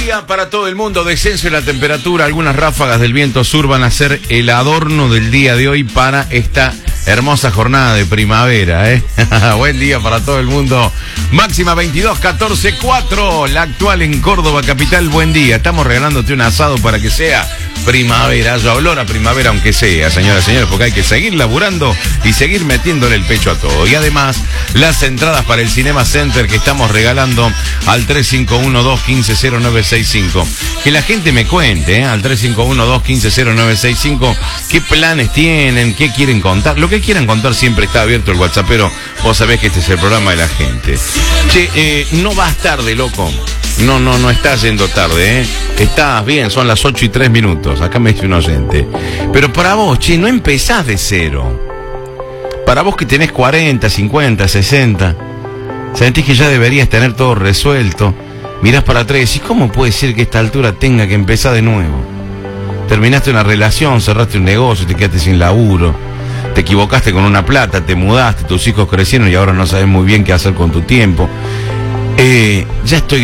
Día para todo el mundo, descenso en la temperatura, algunas ráfagas del viento sur van a ser el adorno del día de hoy para esta hermosa jornada de primavera, Buen día para todo el mundo. Máxima 22, 14, 4, la actual en Córdoba capital. Buen día, estamos regalándote un asado para que sea primavera, yo olor a primavera aunque sea, señoras y señores, porque hay que seguir laburando y seguir metiéndole el pecho a todo. Y además, las entradas para el Cinema Center que estamos regalando al 351-215-0965. Que la gente me cuente, al 351-215-0965, qué planes tienen, qué quieren contar. Lo que quieran contar siempre está abierto el WhatsApp, pero vos sabés que este es el programa de la gente. Che, no vas tarde, loco. No estás yendo tarde, Estás bien, son las 8:03. Acá me dice un oyente. Pero para vos, che, no empezás de cero. Para vos que tenés 40, 50, 60, sentís que ya deberías tener todo resuelto. Mirás para atrás y decís, ¿cómo puede ser que a esta altura tenga que empezar de nuevo? Terminaste una relación, cerraste un negocio, te quedaste sin laburo, te equivocaste con una plata, te mudaste, tus hijos crecieron y ahora no sabes muy bien qué hacer con tu tiempo. Ya estoy